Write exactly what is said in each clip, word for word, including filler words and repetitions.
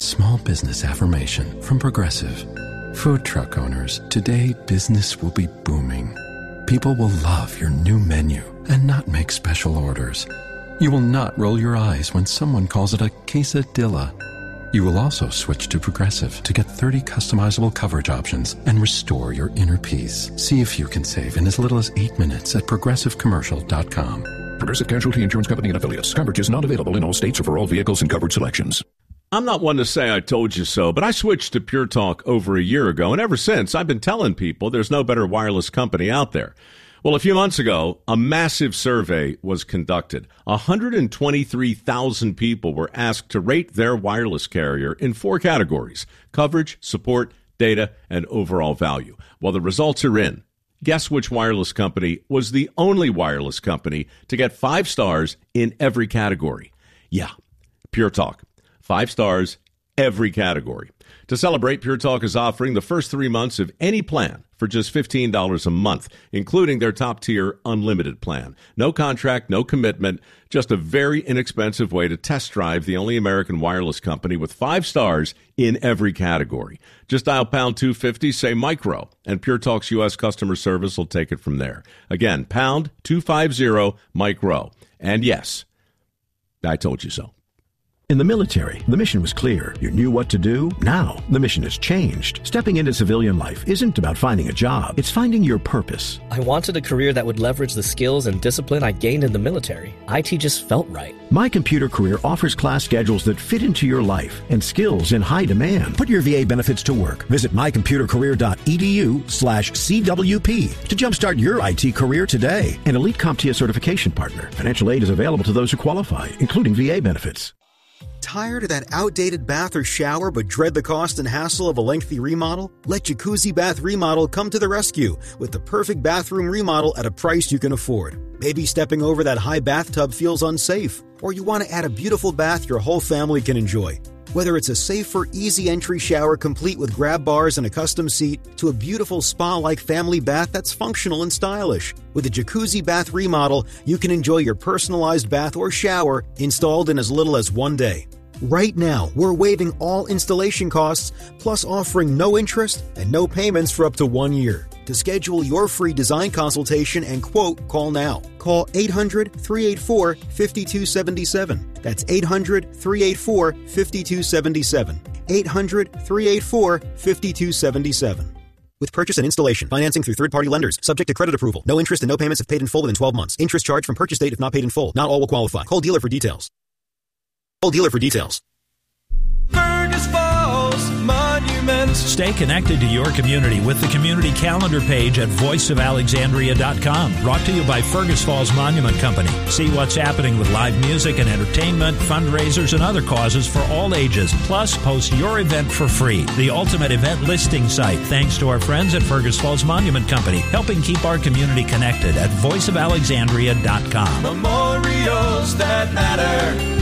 small business affirmation from Progressive. Food truck owners, today business will be booming. People will love your new menu and not make special orders. You will not roll your eyes when someone calls it a quesadilla. You will also switch to Progressive to get thirty customizable coverage options and restore your inner peace. See if you can save in as little as eight minutes at progressive commercial dot com. Progressive Casualty Insurance Company and Affiliates. Coverage is not available in all states or for all vehicles and coverage selections. I'm not one to say I told you so, but I switched to Pure Talk over a year ago, and ever since, I've been telling people there's no better wireless company out there. Well, a few months ago, a massive survey was conducted. one hundred twenty-three thousand people were asked to rate their wireless carrier in four categories: coverage, support, data, and overall value. Well, the results are in. Guess which wireless company was the only wireless company to get five stars in every category? Yeah, Pure Talk. Five stars, every category. To celebrate, Pure Talk is offering the first three months of any plan for just fifteen dollars a month, including their top-tier unlimited plan. No contract, no commitment, just a very inexpensive way to test drive the only American wireless company with five stars in every category. Just dial pound two fifty, say micro, and Pure Talk's U S customer service will take it from there. Again, pound two fifty, micro. And yes, I told you so. In the military, the mission was clear. You knew what to do. Now, the mission has changed. Stepping into civilian life isn't about finding a job. It's finding your purpose. I wanted a career that would leverage the skills and discipline I gained in the military. I T just felt right. My Computer Career offers class schedules that fit into your life and skills in high demand. Put your V A benefits to work. Visit mycomputercareer.edu slash CWP to jumpstart your I T career today. An Elite CompTIA certification partner. Financial aid is available to those who qualify, including V A benefits. Tired of that outdated bath or shower but dread the cost and hassle of a lengthy remodel? Let Jacuzzi Bath Remodel come to the rescue with the perfect bathroom remodel at a price you can afford. Maybe stepping over that high bathtub feels unsafe, or you want to add a beautiful bath your whole family can enjoy. Whether it's a safer, easy entry shower complete with grab bars and a custom seat, to a beautiful spa-like family bath that's functional and stylish. With a Jacuzzi Bath Remodel, you can enjoy your personalized bath or shower installed in as little as one day. Right now, we're waiving all installation costs, plus offering no interest and no payments for up to one year. To schedule your free design consultation and quote, call now. Call eight hundred, three eight four, five two seven seven. That's eight hundred, three eight four, five two seven seven. eight hundred, three eight four, five two seven seven. With purchase and installation, financing through third-party lenders, subject to credit approval. No interest and no payments if paid in full within twelve months. Interest charged from purchase date if not paid in full. Not all will qualify. Call dealer for details. Call dealer for details. Fergus Falls Monument. Stay connected to your community with the community calendar page at voice of alexandria dot com. Brought to you by Fergus Falls Monument Company. See what's happening with live music and entertainment, fundraisers, and other causes for all ages. Plus, post your event for free. The ultimate event listing site, thanks to our friends at Fergus Falls Monument Company, helping keep our community connected at voice of alexandria dot com. Memorials that matter.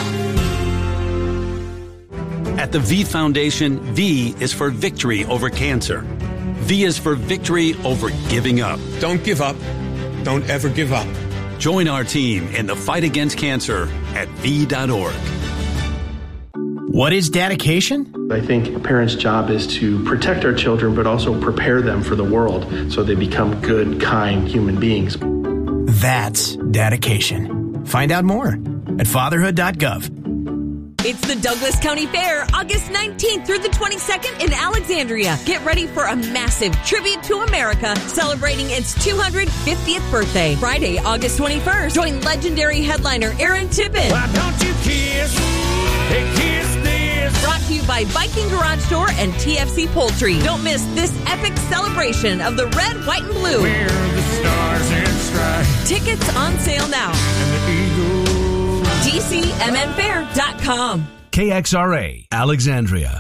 At the V Foundation, V is for victory over cancer. V is for victory over giving up. Don't give up. Don't ever give up. Join our team in the fight against cancer at V dot org. What is dedication? I think a parent's job is to protect our children, but also prepare them for the world so they become good, kind human beings. That's dedication. Find out more at fatherhood dot gov. It's the Douglas County Fair, August nineteenth through the twenty-second in Alexandria. Get ready for a massive tribute to America, celebrating its two hundred fiftieth birthday. Friday, August twenty-first, join legendary headliner Aaron Tippin. Why don't you kiss? Hey, kiss this. Brought to you by Viking Garage Store and T F C Poultry. Don't miss this epic celebration of the red, white, and blue. Where the stars and stripes. Tickets on sale now. And the eagle. D C M N fair dot com. K X R A, Alexandria.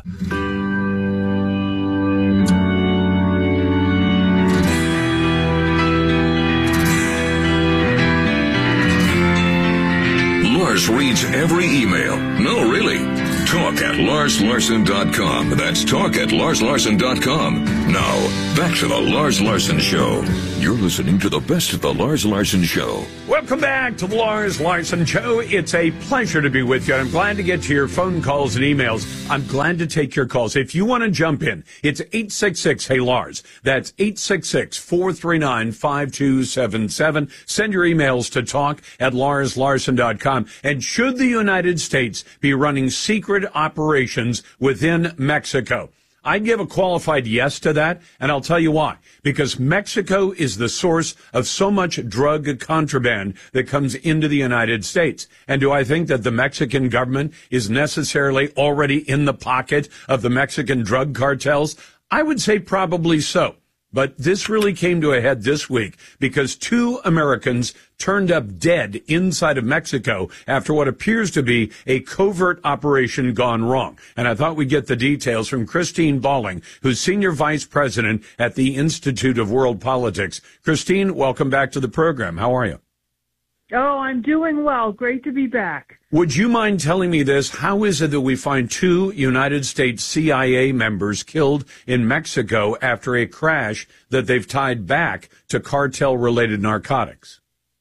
Mars reads every email. No, really. talk at lars larson dot com. That's talk at lars larson dot com. Now, back to the Lars Larson Show. You're listening to the best of the Lars Larson Show. Welcome back to the Lars Larson Show. It's a pleasure to be with you. I'm glad to get to your phone calls and emails. I'm glad to take your calls. If you want to jump in, it's eight six six, hey Lars. That's eight six six, four three nine, five two seven seven. Send your emails to talk at lars larson dot com. And should the United States be running secret operations within Mexico? I'd give a qualified yes to that, and I'll tell you why. Because Mexico is the source of so much drug contraband that comes into the United States. And do I think that the Mexican government is necessarily already in the pocket of the Mexican drug cartels? I would say probably so. But this really came to a head this week because two Americans turned up dead inside of Mexico after what appears to be a covert operation gone wrong. And I thought we'd get the details from Christine Balling, who's Senior Vice President at the Institute of World Politics. Christine, welcome back to the program. How are you? Oh, I'm doing well. Great to be back. Would you mind telling me this? How is it that we find two United States C I A members killed in Mexico after a crash that they've tied back to cartel-related narcotics?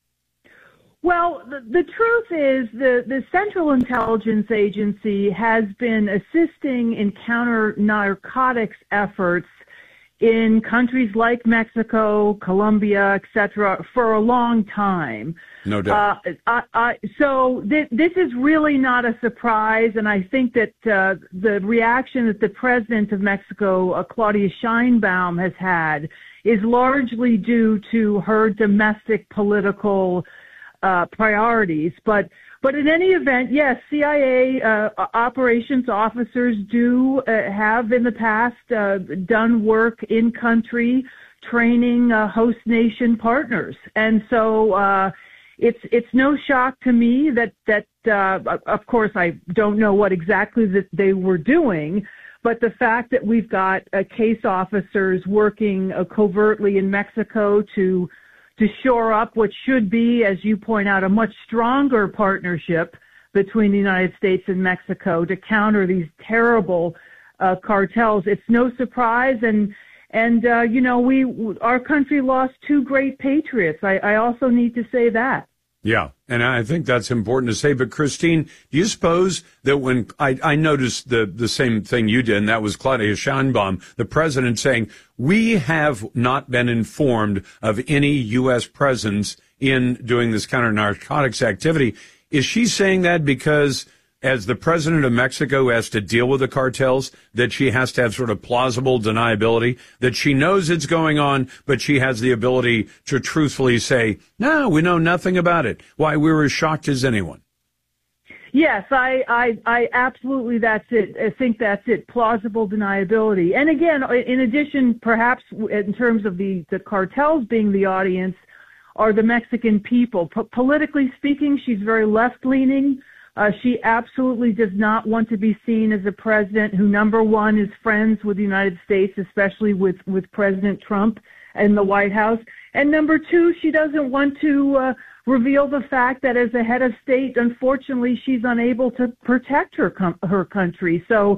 Well, the, the truth is the, the Central Intelligence Agency has been assisting in counter-narcotics efforts in countries like Mexico, Colombia, et cetera, for a long time. No doubt. Uh, I, I, so th- this is really not a surprise, and I think that uh, the reaction that the president of Mexico, uh, Claudia Sheinbaum, has had is largely due to her domestic political uh, priorities. But But in any event, yes, C I A uh, operations officers do uh, have in the past uh, done work in country training uh, host nation partners. And so uh, it's it's no shock to me that, that uh, of course, I don't know what exactly that they were doing, but the fact that we've got uh, case officers working uh, covertly in Mexico to to shore up what should be, as you point out, a much stronger partnership between the United States and Mexico to counter these terrible uh, cartels. It's no surprise, and and uh, you know, we our country lost two great patriots. I, I also need to say that. Yeah, and I think that's important to say. But Christine, do you suppose that when I, I noticed the, the same thing you did, and that was Claudia Sheinbaum, the president, saying, we have not been informed of any U S presence in doing this counter-narcotics activity. Is she saying that because as the president of Mexico has to deal with the cartels, that she has to have sort of plausible deniability, that she knows it's going on, but she has the ability to truthfully say, no, we know nothing about it. Why, we were as shocked as anyone. Yes, I, I, I absolutely, that's it. I think that's it. Plausible deniability. And again, in addition, perhaps in terms of the, the cartels being the audience, are the Mexican people. P- politically speaking, she's very left-leaning. Uh, she absolutely does not want to be seen as a president who, number one, is friends with the United States, especially with, with President Trump and the White House. And number two, she doesn't want to uh, reveal the fact that as a head of state, unfortunately, she's unable to protect her com- her country. So,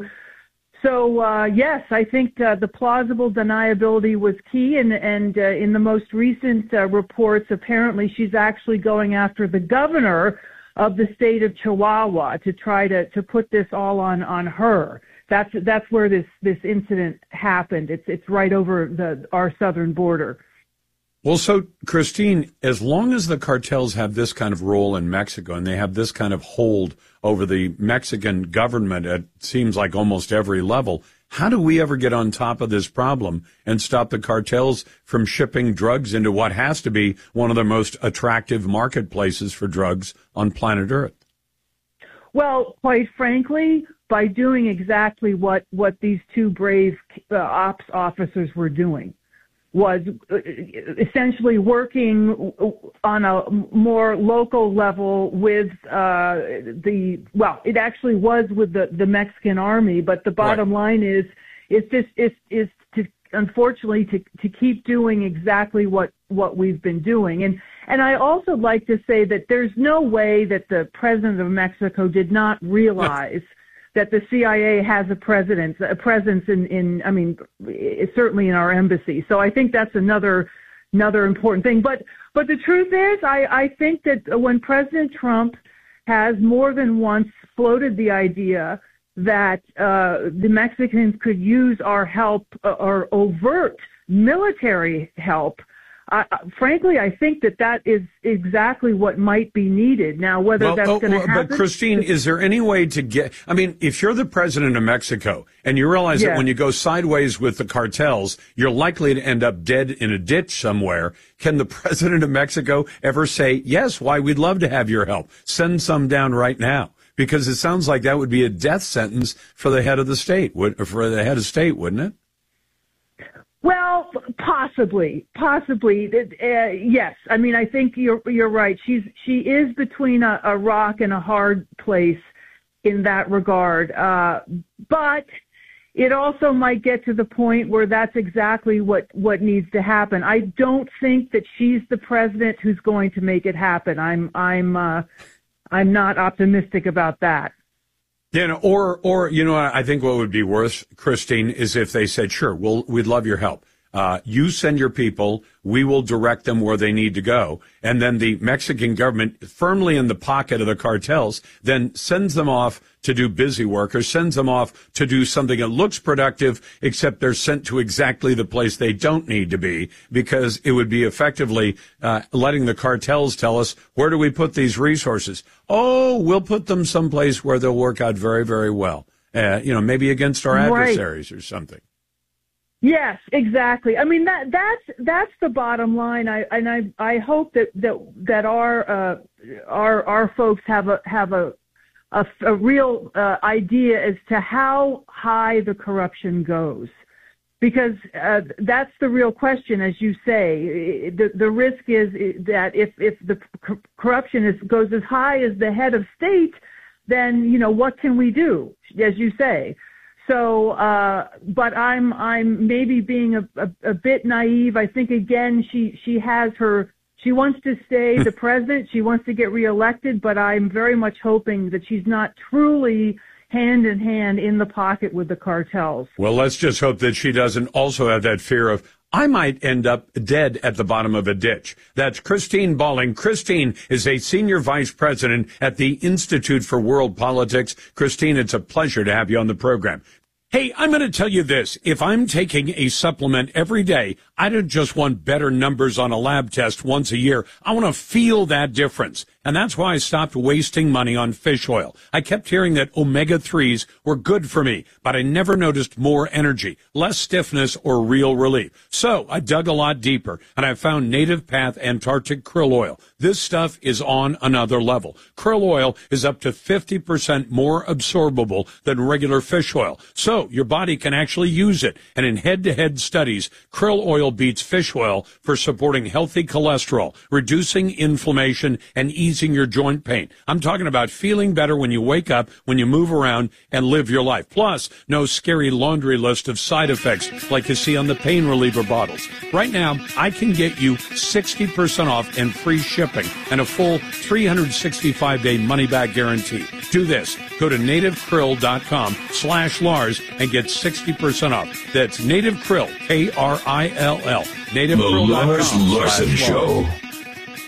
so uh, yes, I think uh, the plausible deniability was key. And, and uh, in the most recent uh, reports, apparently she's actually going after the governor of the state of Chihuahua to try to, to put this all on, on her. That's that's where this, this incident happened. It's it's right over the our southern border. Well, so, Christine, as long as the cartels have this kind of role in Mexico and they have this kind of hold over the Mexican government at seems like almost every level, how do we ever get on top of this problem and stop the cartels from shipping drugs into what has to be one of the most attractive marketplaces for drugs on planet Earth? Well, quite frankly, by doing exactly what, what these two brave uh, ops officers were doing, was essentially working on a more local level with uh, the, well, it actually was with the, the Mexican army, but the bottom right. line is, is this is, is to, unfortunately, to, to keep doing exactly what, what we've been doing. And, and I also like to say that there's no way that the president of Mexico did not realize that the C I A has a presence, a presence in, in, I mean, certainly in our embassy. So I think that's another, another important thing. But, but the truth is, I, I think that when President Trump has more than once floated the idea that uh, the Mexicans could use our help uh, or overt military help, Uh, frankly, I think that that is exactly what might be needed. Now, whether well, that's oh, going to well, happen... But, Christine, is there any way to get... I mean, if you're the president of Mexico and you realize yeah. that when you go sideways with the cartels, you're likely to end up dead in a ditch somewhere, can the president of Mexico ever say, yes, why, we'd love to have your help. Send some down right now. Because it sounds like that would be a death sentence for the head of the state, would, for the head of state, wouldn't it? Well, possibly, possibly. Uh, yes. I mean, I think you're you're right. She's she is between a, a rock and a hard place in that regard. Uh, but it also might get to the point where that's exactly what, what needs to happen. I don't think that she's the president who's going to make it happen. I'm I'm uh, I'm not optimistic about that. Yeah, no, or, or, you know, I think what would be worse, Christine, is if they said, sure, we'll, we'd love your help. Uh, you send your people, we will direct them where they need to go. And then the Mexican government, firmly in the pocket of the cartels, then sends them off to do busy work or sends them off to do something that looks productive, except they're sent to exactly the place they don't need to be, because it would be effectively uh, letting the cartels tell us, where do we put these resources? Oh, we'll put them someplace where they'll work out very, very well. Uh, you know, maybe against our adversaries right. or something. Yes, exactly. I mean, that that's that's the bottom line. I and I I hope that that that our uh, our our folks have a have a a, a real uh, idea as to how high the corruption goes, because uh, that's the real question, as you say. The the risk is that if if the corruption is goes as high as the head of state, then you know what can we do, as you say. So, uh, but I'm, I'm maybe being a, a, a bit naive. I think again, she, she has her, she wants to stay the president. She wants to get reelected, but I'm very much hoping that she's not truly hand in hand in the pocket with the cartels. Well, let's just hope that she doesn't also have that fear of, I might end up dead at the bottom of a ditch. That's Christine Balling. Christine is a senior vice president at the Institute for World Politics. Christine, it's a pleasure to have you on the program. Hey, I'm going to tell you this. If I'm taking a supplement every day, I don't just want better numbers on a lab test once a year. I want to feel that difference. And that's why I stopped wasting money on fish oil. I kept hearing that omega threes were good for me, but I never noticed more energy, less stiffness, or real relief. So I dug a lot deeper, and I found Native Path Antarctic Krill Oil. This stuff is on another level. Krill oil is up to fifty percent more absorbable than regular fish oil, so your body can actually use it. And in head-to-head studies, krill oil beats fish oil for supporting healthy cholesterol, reducing inflammation, and easing your joint pain. I'm talking about feeling better when you wake up, when you move around, and live your life. Plus, no scary laundry list of side effects like you see on the pain reliever bottles. Right now, I can get you sixty percent off and free shipping and a full three hundred sixty-five day money-back guarantee. Do this. Go to nativekrill.com slash Lars and get sixty percent off. That's Native Krill, K R I L L. The Lars Larson Show.